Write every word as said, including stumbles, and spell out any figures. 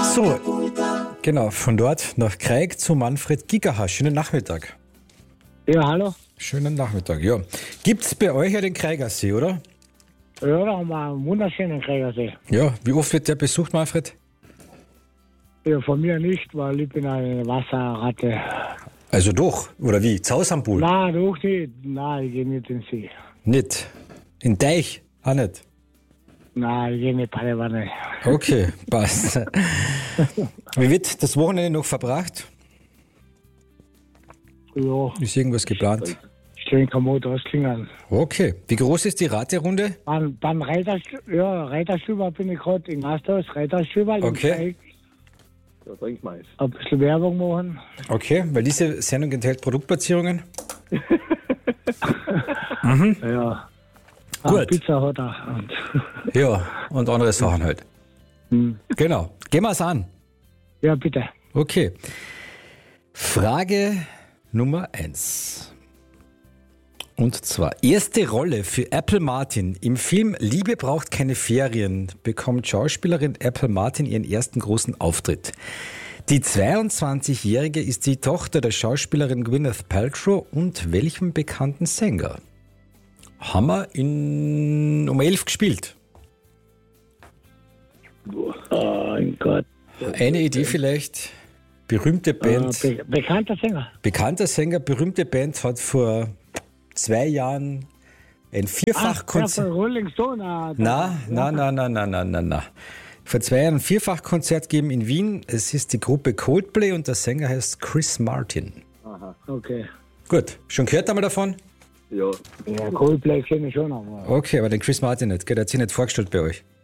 So, genau, von dort nach Kreig zu Manfred Gigaha. Schönen Nachmittag. Ja, hallo. Schönen Nachmittag, ja. Gibt's bei euch ja den Kreigersee, oder? Ja, da haben wir einen wunderschönen Kreigersee. Ja, wie oft wird der besucht, Manfred? Ja, von mir nicht, weil ich bin eine Wasserratte. Also doch, oder wie? Zaus am Pool? Nein, doch nicht. Nein, ich gehe nicht in den See. Nicht? In Deich? Auch nicht? Nein, ich gehe nicht in die Wanne. Okay, passt. Wie wird das Wochenende noch verbracht? Ja, Ist irgendwas geplant? schön kann man das klingen. Okay. Wie groß ist die Raterunde? Beim, beim Reiterstüber, ja, Reiterstüber bin ich gerade in Gasthaus, Reiterstüber. im Okay. Kreig. Da trink mal. Ein bisschen Werbung machen. Okay, weil diese Sendung enthält Produktplatzierungen. Ja. Gut. Ah, Pizza hat er. Und Ja, und andere Sachen halt. Genau. Gehen wir es an. ja, bitte. Okay. Frage Nummer eins. Und zwar, erste Rolle für Apple Martin im Film Liebe braucht keine Ferien bekommt Schauspielerin Apple Martin ihren ersten großen Auftritt. Die zweiundzwanzigjährige ist die Tochter der Schauspielerin Gwyneth Paltrow und welchem bekannten Sänger? Haben wir in um elf gespielt. Oh mein Gott. Eine Idee vielleicht? Berühmte Äh, Band. be bekannter Sänger. Bekannter Sänger, berühmte Band hat vor zwei Jahren ein Ach, der Vierfachkonzert. von Rolling Stone. ah, der- Na, na, na, na, na, na, na, na. Vor zwei Jahren ein Vierfachkonzert gegeben in Wien. Es ist die Gruppe Coldplay und der Sänger heißt Chris Martin. Okay. Gut, schon gehört einmal davon? Ja. Ja, Coldplay kenne ich schon, aber. Okay, aber den Chris Martin nicht, gell? Der hat sich nicht vorgestellt bei euch.